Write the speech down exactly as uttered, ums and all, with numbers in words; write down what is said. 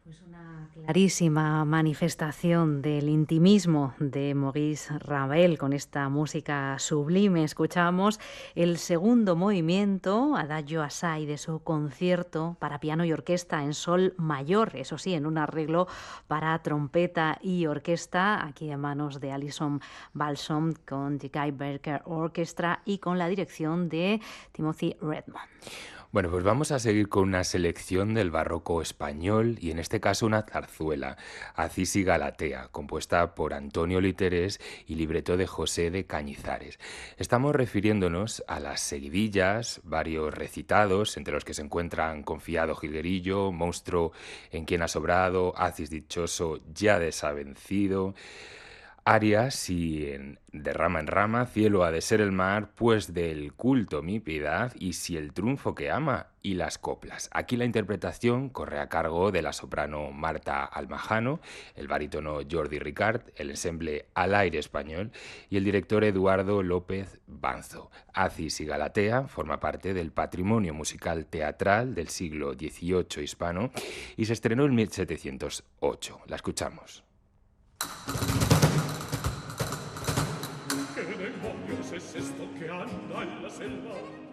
Pues una clarísima manifestación del intimismo de Maurice Ravel con esta música sublime. Escuchamos el segundo movimiento, Adagio Assai, de su concierto para piano y orquesta en sol mayor, eso sí, en un arreglo para trompeta y orquesta, aquí en manos de Alison Balsom con The Guy Barker Orchestra y con la dirección de Timothy Redmond. Bueno, pues vamos a seguir con una selección del barroco español y en este caso una zarzuela, Acis y Galatea, compuesta por Antonio Literés y libreto de José de Cañizares. Estamos refiriéndonos a las seguidillas, varios recitados, entre los que se encuentran Confiado Jilguerillo, Monstruo en quien ha sobrado, Acis dichoso ya desavencido, Arias y en de rama en rama, cielo ha de ser el mar, pues del culto mi piedad, y si el triunfo que ama, y las coplas. Aquí la interpretación corre a cargo de la soprano Marta Almajano, el barítono Jordi Ricard, el ensemble Al Aire Español y el director Eduardo López Banzo. Acis y Galatea forma parte del patrimonio musical teatral del siglo dieciocho hispano y se estrenó en mil setecientos ocho. La escuchamos. ¿Qué demonios es esto que anda en la selva?